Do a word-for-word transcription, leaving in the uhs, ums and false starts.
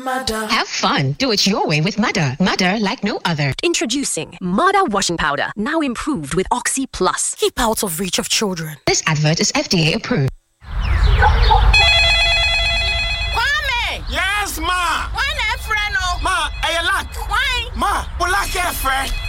Mother. Have fun. Do it your way with Mother. Mother like no other. Introducing Mother washing powder, now improved with Oxy Plus. Keep out of reach of children. This advert is F D A approved. Kwame! Yes, ma! Why not friend? Ma, are you luck? Why? Ma, well, luck, friend.